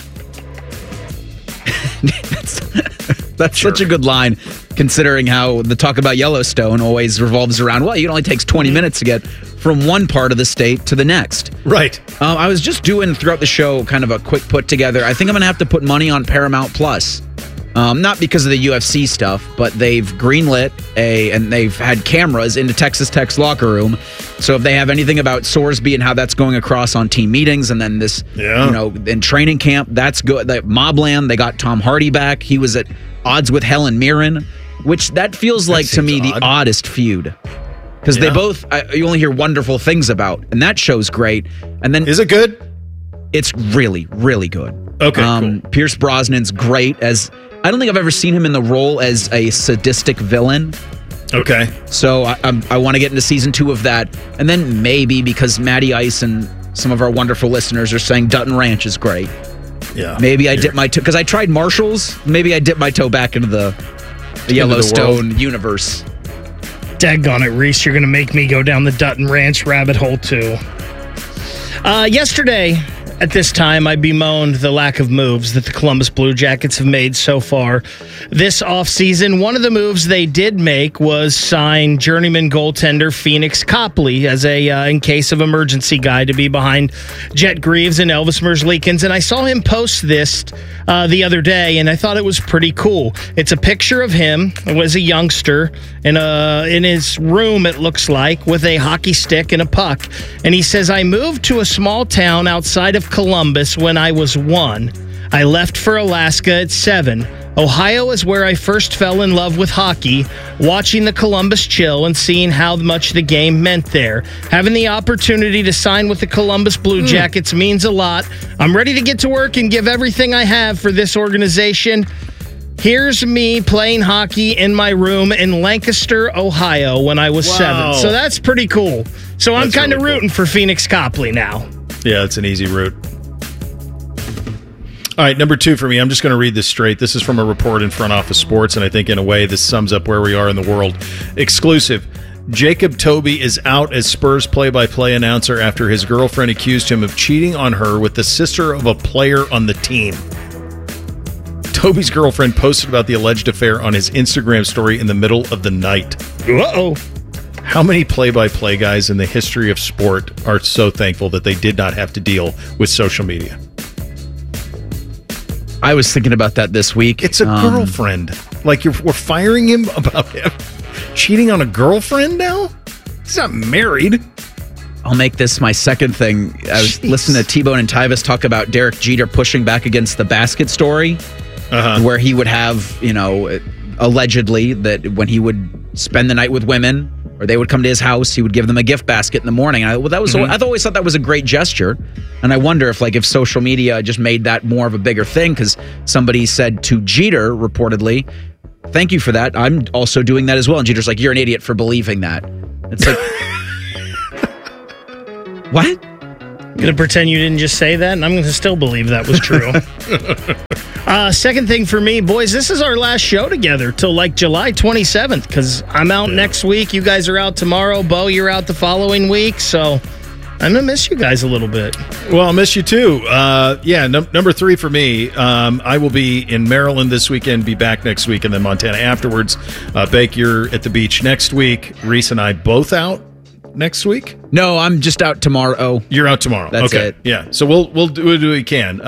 That's such a good line, considering how the talk about Yellowstone always revolves around, well, it only takes 20 minutes to get from one part of the state to the next. Right. I was just doing throughout the show kind of a quick put together. I think I'm going to have to put money on Paramount Plus. Not because of the UFC stuff, but they've greenlit and they've had cameras into Texas Tech's locker room. So if they have anything about Sorsby and how that's going across on team meetings, and then this, in training camp, that's good. Mobland, they got Tom Hardy back. He was at odds with Helen Mirren, which that feels like to me the oddest feud. Because they both, you only hear wonderful things about, and that show's great. And then is it good? It's really, really good. Okay, cool. Pierce Brosnan's great as. I don't think I've ever seen him in the role as a sadistic villain. Okay. So I want to get into season 2 of that. And then maybe because Matty Ice and some of our wonderful listeners are saying Dutton Ranch is great. Yeah. Maybe I dip my toe, because I tried Marshall's. Maybe I dip my toe back into the Yellowstone universe. Daggone it, Reese. You're going to make me go down the Dutton Ranch rabbit hole, too. Yesterday, at this time, I bemoaned the lack of moves that the Columbus Blue Jackets have made so far this offseason. One of the moves they did make was sign journeyman goaltender Phoenix Copley as a in case of emergency guy to be behind Jet Greaves and Elvis Merzlikins. And I saw him post this the other day, and I thought it was pretty cool. It's a picture of him as a youngster in his room, it looks like, with a hockey stick and a puck. And he says, I moved to a small town outside of Columbus when I was 1. I left for Alaska at 7. Ohio is where I first fell in love with hockey, watching the Columbus Chill and seeing how much the game meant there. Having the opportunity to sign with the Columbus Blue Jackets means a lot. I'm ready to get to work and give everything I have for this organization. Here's me playing hockey in my room in Lancaster, Ohio when I was 7. So that's pretty cool. So I'm kind of rooting for Phoenix Copley now. Yeah, it's an easy route. All right, number 2 for me. I'm just going to read this straight. This is from a report in Front Office Sports, and I think in a way this sums up where we are in the world. Exclusive. Jacob Toby is out as Spurs play-by-play announcer after his girlfriend accused him of cheating on her with the sister of a player on the team. Toby's girlfriend posted about the alleged affair on his Instagram story in the middle of the night. Uh-oh. How many play-by-play guys in the history of sport are so thankful that they did not have to deal with social media? I was thinking about that this week. It's a girlfriend. Like, we're firing him about him cheating on a girlfriend now? He's not married. I'll make this my second thing. I was listening to T-Bone and Tyvis talk about Derek Jeter pushing back against the basket story, where he would have, allegedly that when he would spend the night with women or they would come to his house, he would give them a gift basket in the morning. I've always thought that was a great gesture. And I wonder if social media just made that more of a bigger thing, because somebody said to Jeter, reportedly, "Thank you for that. I'm also doing that as well." And Jeter's like, "You're an idiot for believing that." It's like, what? Gonna pretend you didn't just say that, and I'm gonna still believe that was true. Second thing for me, boys, this is our last show together till July 27th, because I'm out next week. You guys are out tomorrow. Bo, you're out the following week, so I'm gonna miss you guys a little bit. Well, I'll miss you too. Number 3 for me. I will be in Maryland this weekend, be back next week, and then Montana afterwards. Bake, you're at the beach next week. Reese and I both out next week? No, I'm just out tomorrow. You're out tomorrow. That's okay. it. Yeah. So we'll do what we can.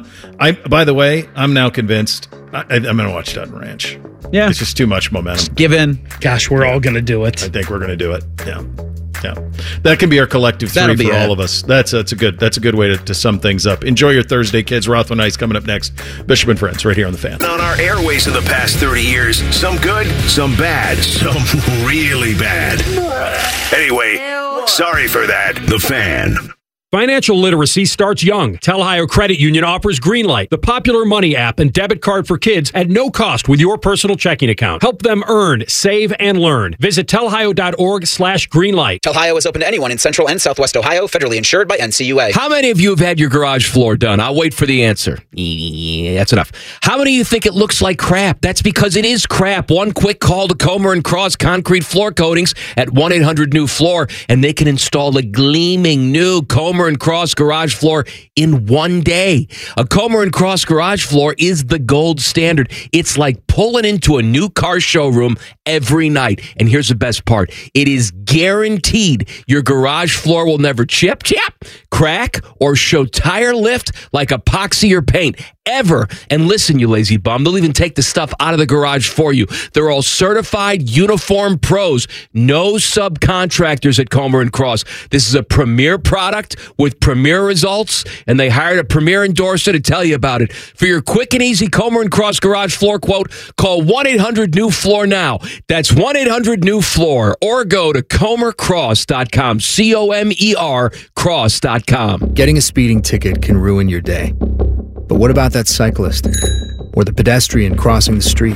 By the way, I'm now convinced I'm going to watch Dutton Ranch. Yeah. It's just too much momentum. Give in. Gosh, we're all going to do it. I think we're going to do it. Yeah. Yeah, that can be our collective 3 for all of us. That's a good way to sum things up. Enjoy your Thursday, kids. Rothman Nights coming up next. Bishop and Friends right here on The Fan. On our airways in the past 30 years, some good, some bad, some really bad. Anyway, sorry for that. The Fan. Financial literacy starts young. Tel Ohio Credit Union offers Greenlight, the popular money app and debit card for kids at no cost with your personal checking account. Help them earn, save, and learn. Visit telohio.org/Greenlight. Tel Ohio is open to anyone in Central and Southwest Ohio, federally insured by NCUA. How many of you have had your garage floor done? I'll wait for the answer. That's enough. How many of you think it looks like crap? That's because it is crap. One quick call to Comer and Cross Concrete Floor Coatings at 1-800-NEW-FLOOR, and they can install a gleaming new Comer and Cross garage floor in one day. A Comer and Cross garage floor is the gold standard. It's like pulling into a new car showroom every night. And here's the best part. It is guaranteed your garage floor will never chip, crack, or show tire lift like epoxy or paint ever. And listen, you lazy bum, they'll even take the stuff out of the garage for you. They're all certified uniform pros. No subcontractors at Comer and Cross. This is a premier product with premier results, and they hired a premier endorser to tell you about it. For your quick and easy Comer and Cross garage floor quote, call 1-800-NEW-FLOOR now. That's 1-800-NEW-FLOOR, or go to comercross.com, COMER cross.com. Getting a speeding ticket can ruin your day. But what about that cyclist or the pedestrian crossing the street?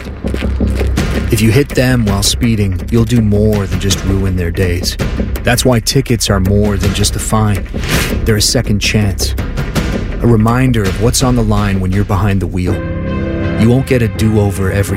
If you hit them while speeding, you'll do more than just ruin their days. That's why tickets are more than just a fine. They're a second chance. A reminder of what's on the line when you're behind the wheel. You won't get a do-over every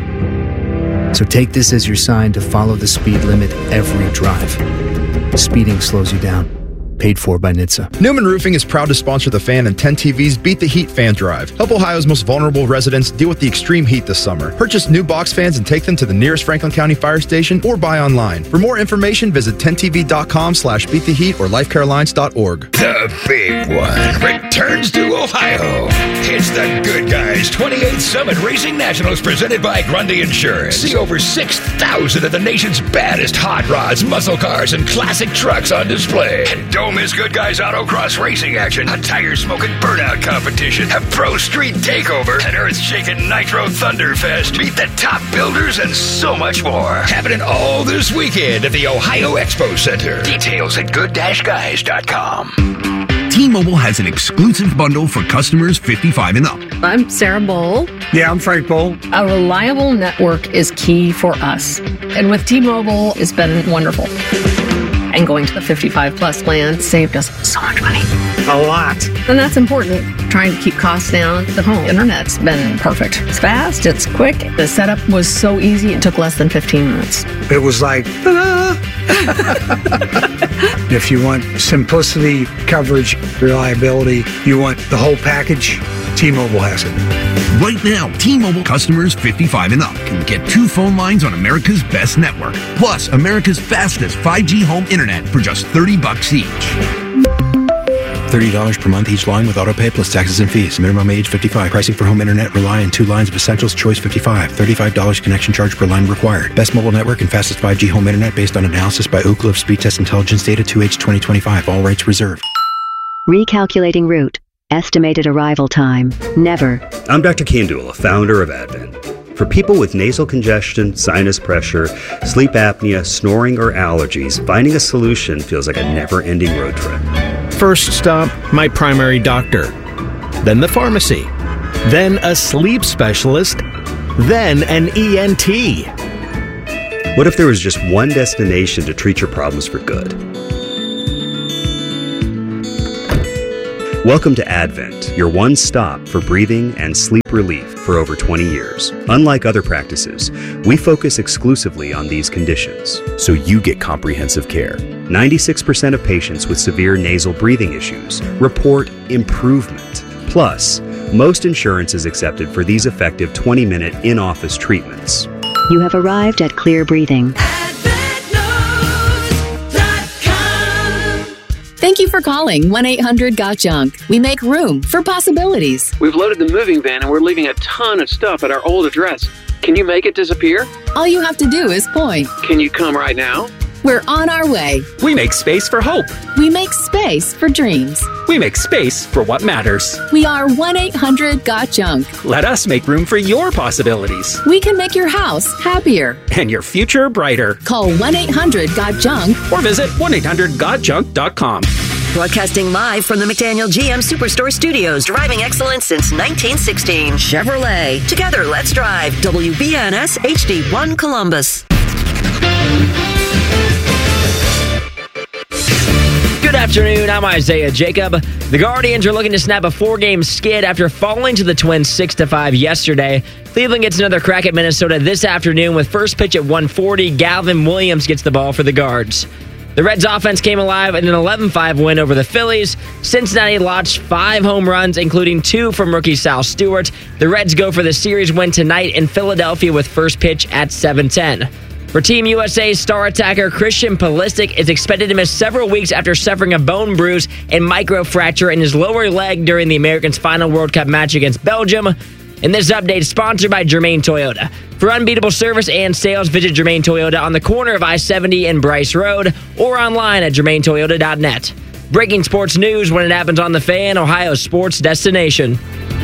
time. So take this as your sign to follow the speed limit every drive. Speeding slows you down. Paid for by NHTSA. Newman Roofing is proud to sponsor The Fan and 10 TV's Beat the Heat Fan Drive. Help Ohio's most vulnerable residents deal with the extreme heat this summer. Purchase new box fans and take them to the nearest Franklin County Fire Station or buy online. For more information, visit 10tv.com/beattheheat or lifecarelines.org. The big one returns to Ohio. It's the Good Guys 28th Summit Racing Nationals presented by Grundy Insurance. See over 6,000 of the nation's baddest hot rods, muscle cars, and classic trucks on display. And don't miss Good Guys Autocross racing action, a tire-smoking burnout competition, a pro street takeover, an earth-shaking Nitro Thunderfest, meet the top builders, and so much more. Happening all this weekend at the Ohio Expo Center. Details at good-guys.com. T-Mobile has an exclusive bundle for customers 55 and up. I'm Sarah Bowl. Yeah, I'm Frank Bowl. A reliable network is key for us. And with T-Mobile, it's been wonderful. And going to the 55 plus plan saved us so much money. A lot. And that's important. Trying to keep costs down. The home internet's been perfect. It's fast, it's quick. The setup was so easy, it took less than 15 minutes. It was like, ta-da! If you want simplicity, coverage, reliability, you want the whole package, T-Mobile has it. Right now, T-Mobile customers 55 and up can get 2 phone lines on America's best network, plus America's fastest 5G home internet for just $30 each. $30 per month each line with autopay plus taxes and fees. Minimum age 55. Pricing for home internet rely on 2 lines of Essentials Choice 55. $35 connection charge per line required. Best mobile network and fastest 5G home internet based on analysis by Ookla of Speed Test Intelligence data 2H 2025. All rights reserved. Recalculating route. Estimated arrival time. Never. I'm Dr. Kandula, founder of Advent. For people with nasal congestion, sinus pressure, sleep apnea, snoring, or allergies, finding a solution feels like a never-ending road trip. First stop, my primary doctor. Then the pharmacy. Then a sleep specialist. Then an ENT. What if there was just one destination to treat your problems for good? Welcome to Advent, your one stop for breathing and sleep relief for over 20 years. Unlike other practices, we focus exclusively on these conditions, so you get comprehensive care. 96% of patients with severe nasal breathing issues report improvement. Plus, most insurance is accepted for these effective 20-minute in-office treatments. You have arrived at Clear Breathing. Thank you for calling 1-800-GOT-JUNK. We make room for possibilities. We've loaded the moving van and we're leaving a ton of stuff at our old address. Can you make it disappear? All you have to do is point. Can you come right now? We're on our way. We make space for hope. We make space for dreams. We make space for what matters. We are 1-800-GOT-JUNK. Let us make room for your possibilities. We can make your house happier. And your future brighter. Call 1-800-GOT-JUNK. Or visit 1-800-GOT-JUNK.com. Broadcasting live from the McDaniel GM Superstore Studios. Driving excellence since 1916. Chevrolet. Together, let's drive. WBNS HD1 Columbus. Good afternoon, I'm Isaiah Jacob. The Guardians are looking to snap a 4-game skid after falling to the Twins 6-5 yesterday. Cleveland gets another crack at Minnesota this afternoon with first pitch at 1:40. Galvin Williams gets the ball for the Guards. The Reds offense came alive in an 11-5 win over the Phillies. Cincinnati launched 5 home runs, including 2 from rookie Sal Stewart. The Reds go for the series win tonight in Philadelphia with first pitch at 7:10. For Team USA, star attacker Christian Pulisic is expected to miss several weeks after suffering a bone bruise and microfracture in his lower leg during the Americans' final World Cup match against Belgium. And this update is sponsored by Germain Toyota. For unbeatable service and sales, visit Germain Toyota on the corner of I-70 and Bryce Road or online at germaintoyota.net. Breaking sports news when it happens on The Fan, Ohio's sports destination.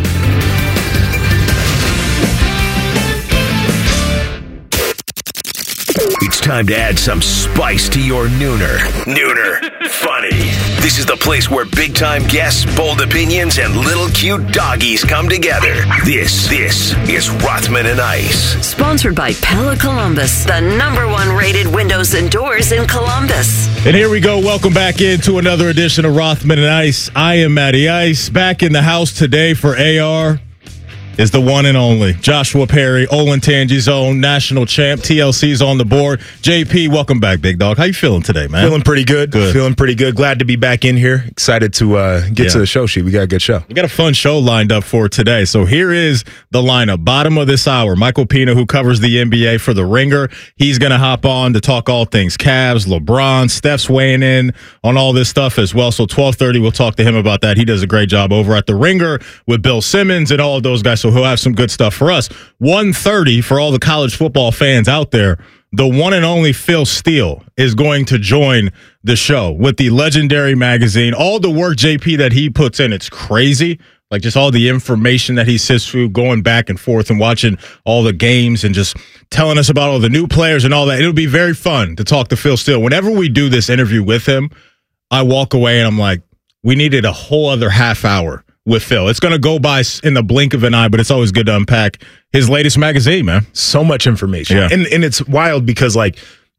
It's time to add some spice to your nooner. Nooner Funny. This is the place where big-time guests, bold opinions, and little cute doggies come together. This is Rothman and Ice. Sponsored by Pella Columbus, the #1 rated windows and doors in Columbus. And here we go. Welcome back into another edition of Rothman and Ice. I am Matty Ice. Back in the house today for AR is the one and only Joshua Perry, Olentangy's own national champ. TLC's on the board. JP, welcome back, big dog. How you feeling today, man? Feeling pretty good. Feeling pretty good. Glad to be back in here. Excited to get to the show sheet. We got a good show. We got a fun show lined up for today. So here is the lineup. Bottom of this hour, Michael Pina, who covers the NBA for The Ringer. He's going to hop on to talk all things Cavs, LeBron. Steph's weighing in on all this stuff as well. So 12:30, we'll talk to him about that. He does a great job over at The Ringer with Bill Simmons and all of those guys. So he'll have some good stuff for us. 1:30 for all the college football fans out there. The one and only Phil Steele is going to join the show with the Legendary Magazine. All the work, JP, that he puts in, it's crazy. Like just all the information that he sits through, going back and forth and watching all the games and just telling us about all the new players and all that. It'll be very fun to talk to Phil Steele. Whenever we do this interview with him, I walk away and I'm like, we needed a whole other half hour with Phil. It's going to go by in the blink of an eye, but it's always good to unpack his latest magazine, man. So much information. Yeah. And it's wild because, like,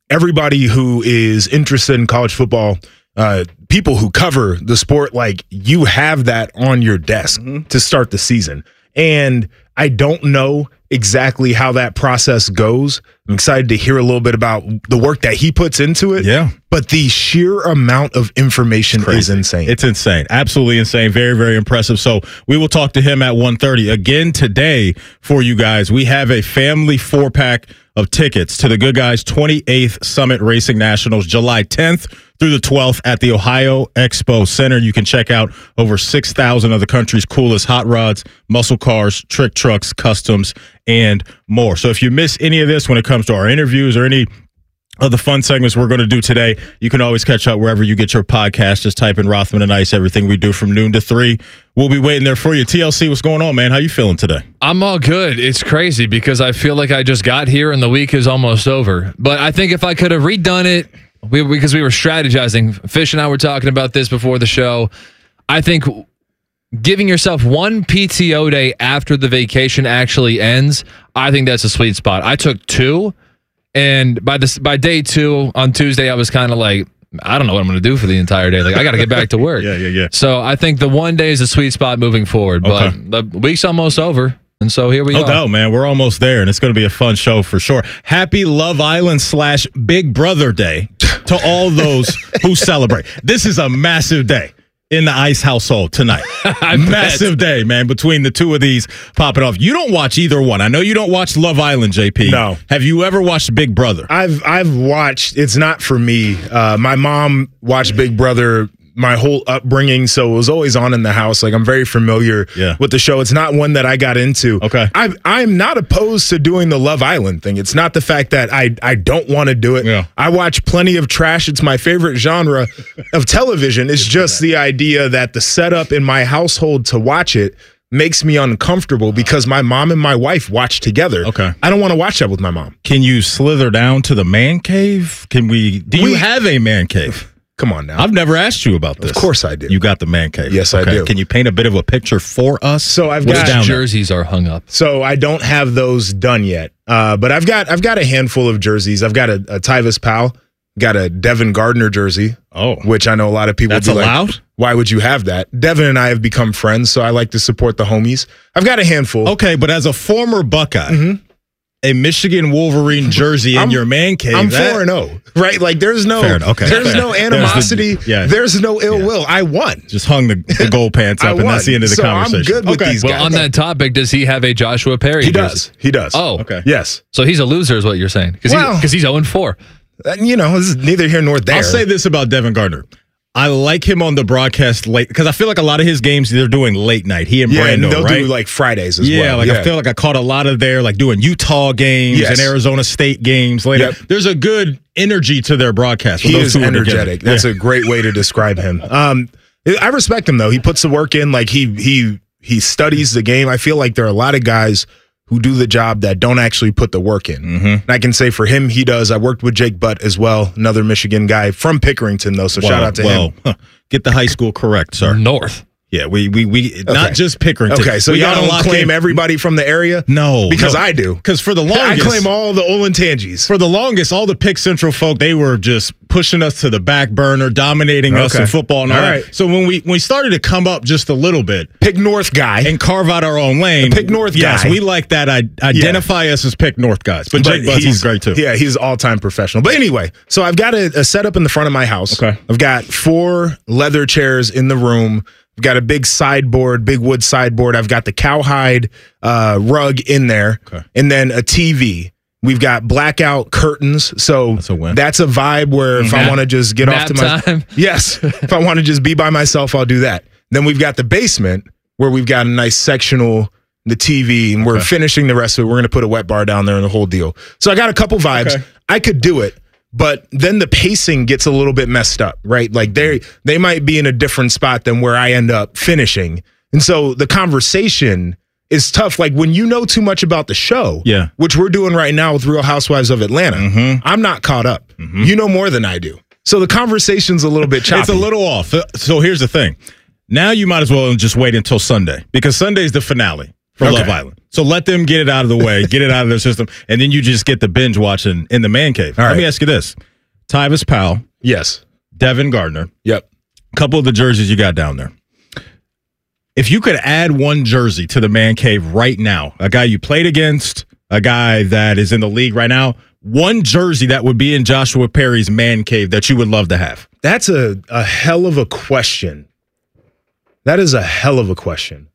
everybody who is interested in college football, people who cover the sport, like you have that on your desk to start the season. And I don't know exactly how that process goes. I'm excited to hear a little bit about the work that he puts into it. Yeah. But the sheer amount of information is insane. It's insane. Absolutely insane. Very, very impressive. So we will talk to him at 1:30. Again today for you guys, we have a family 4-pack of tickets to the Good Guys 28th Summit Racing Nationals, July 10th through the 12th at the Ohio Expo Center. You can check out over 6,000 of the country's coolest hot rods, muscle cars, trick trucks, customs, and more. So if you miss any of this when it comes to our interviews or any of the fun segments we're going to do today, you can always catch up wherever you get your podcast. Just type in Rothman and Ice, everything we do from noon to 3. We'll be waiting there for you. TLC, what's going on, man? How you feeling today? I'm all good. It's crazy because I feel like I just got here and the week is almost over. But I think if I could have redone it, because we were strategizing, Fish and I were talking about this before the show, I think giving yourself one PTO day after the vacation actually ends, I think that's a sweet spot. I took 2. And by day 2 on Tuesday, I was kind of like, I don't know what I'm going to do for the entire day. Like, I got to get back to work. Yeah. So I think the one day is a sweet spot moving forward. Okay. But the week's almost over. And so here we go. No, man. We're almost there, and it's going to be a fun show for sure. Happy Love Island / Big Brother Day to all those who celebrate. This is a massive day in the Ice household tonight. Massive day, man, between the two of these popping off. You don't watch either one. I know you don't watch Love Island, JP. No. Have you ever watched Big Brother? I've watched. It's not for me. My mom watched Big Brother my whole upbringing, so it was always on in the house. Like, I'm very familiar with the show. It's not one that I got into. Okay. I'm not opposed to doing the Love Island thing. It's not the fact that I don't want to do it. Yeah. I watch plenty of trash. It's my favorite genre of television. It's just the idea that the setup in my household to watch it makes me uncomfortable because my mom and my wife watch together. Okay. I don't want to watch that with my mom. Can you slither down to the man cave? Do you have a man cave? Come on now. I've never asked you about this. Of course I do. You got the man cave. Yes, I do. Can you paint a bit of a picture for us? So I've Which got jerseys are hung up. So I don't have those done yet. But I've got a handful of jerseys. I've got a Tyvis Powell, got a Devin Gardner jersey. Oh. Which I know a lot of people That's would be allowed? like, why would you have that? Devin and I have become friends, so I like to support the homies. I've got a handful. Okay, but as a former Buckeye, a Michigan Wolverine jersey in your man cave. I'm 4-0, right? Like there's no animosity. There's no ill will. I won. Just hung the gold pants up, and that's the end of the conversation. I'm good with these guys. Well, on that topic, does he have a Joshua Perry He jersey? does. He does. Oh, okay. Yes. So he's a loser is what you're saying. Because he's 0-4. You know, this is neither here nor there. I'll say this about Devin Gardner. I like him on the broadcast late because I feel like a lot of his games they're doing late night. He and Brando, and they'll right? do like Fridays as well. Yeah, like I feel like I caught a lot of their like doing Utah games and Arizona State games later. There's a good energy to their broadcast. He is energetic. That's a great way to describe him. I respect him though. He puts the work in. Like he studies the game. I feel like there are a lot of guys who do the job that don't actually put the work in. And I can say for him, he does. I worked with Jake Butt as well, another Michigan guy from Pickerington, though, so shout out to him. Get the high school correct, sir. North. Yeah, we not just Pickerington. Okay, so y'all don't claim everybody from the area? No. Because I do. Because for the longest... I claim all the Olentangies. For the longest, all the Pick Central folk, they were just pushing us to the back burner, dominating us in football and all that. So when we started to come up just a little bit... Pick North guy. And carve out our own lane. Pick North guy. Yes, we like that. Identify us as Pick North guys. But Jake Butts is great too. Yeah, he's all-time professional. But anyway, so I've got a setup in the front of my house. Okay. I've got 4 leather chairs in the room. I've got a big sideboard, big wood sideboard. I've got the cowhide rug in there, and then a TV. We've got blackout curtains, so that's a vibe where if I want to just get off to my yes, if I want to just be by myself, I'll do that. Then we've got the basement where we've got a nice sectional, the TV, and we're finishing the rest of it. We're going to put a wet bar down there and the whole deal. So I got a couple vibes. I could do it. But then the pacing gets a little bit messed up, right? Like they might be in a different spot than where I end up finishing. And so the conversation is tough. Like when you know too much about the show, which we're doing right now with Real Housewives of Atlanta, I'm not caught up. You know more than I do. So the conversation's a little bit choppy. It's a little off. So here's the thing. Now you might as well just wait until Sunday because Sunday's the finale for Love Island. So let them get it out of the way, get it out of their system, and then you just get the binge watching in the man cave. Let me ask you this. Tyvis Powell. Yes. Devin Gardner. Yep. A couple of the jerseys you got down there. If you could add one jersey to the man cave right now, a guy you played against, a guy that is in the league right now, one jersey that would be in Joshua Perry's man cave that you would love to have. That's a hell of a question. That is a hell of a question.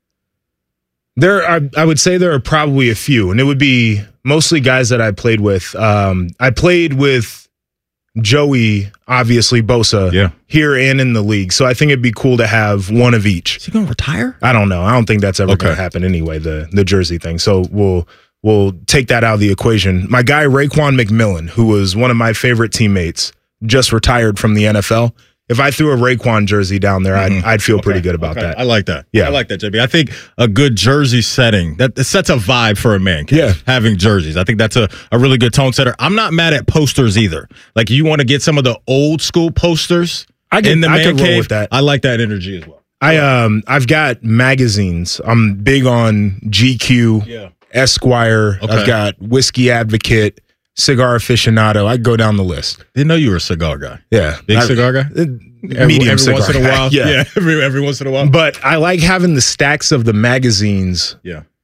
I would say there are probably a few, and it would be mostly guys that I played with. I played with Joey, obviously, Bosa, here and in the league. So I think it'd be cool to have one of each. Is he going to retire? I don't know. I don't think that's ever going to happen anyway, the jersey thing. So we'll take that out of the equation. My guy, Raekwon McMillan, who was one of my favorite teammates, just retired from the NFL. If I threw a Raekwon jersey down there, I'd feel pretty good about that. I like that. Yeah. I like that, JB. I think a good jersey setting, that sets a vibe for a man cave, having jerseys. I think that's a really good tone setter. I'm not mad at posters either. Like, you want to get some of the old school posters in the man cave. Roll with that. I like that energy as well. I've got magazines. I'm big on GQ, Esquire. I've got Whiskey Advocate, Cigar Aficionado. I go down the list. Didn't know you were a cigar guy. Yeah. Big cigar guy? Medium every cigar once in a while. guy. Yeah, every once in a while. But I like having the stacks of the magazines